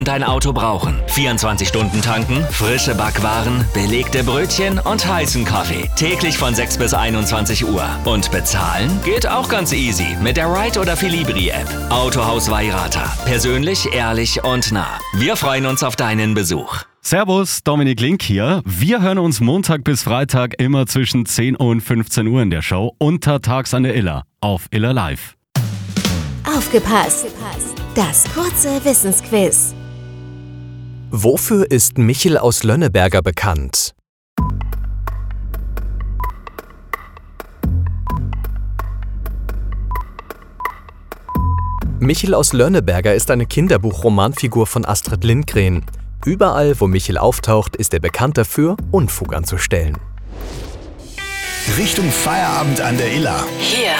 dein Auto brauchen. 24 Stunden tanken, frische Backwaren, belegte Brötchen und heißen Kaffee. Täglich von 6 bis 21 Uhr. Und bezahlen? Geht auch ganz easy mit der Ride oder Filibri-App. Autohaus Weirata. Persönlich, ehrlich und nah. Wir freuen uns auf deinen Besuch. Servus, Dominik Link hier. Wir hören uns Montag bis Freitag immer zwischen 10 und 15 Uhr in der Show. Untertags an der Iller auf Iller Live. Aufgepasst! Das kurze Wissensquiz. Wofür ist Michel aus Lönneberger bekannt? Michel aus Lönneberger ist eine Kinderbuch-Romanfigur von Astrid Lindgren. Überall, wo Michel auftaucht, ist er bekannt dafür, Unfug anzustellen. Richtung Feierabend an der Iller. Hier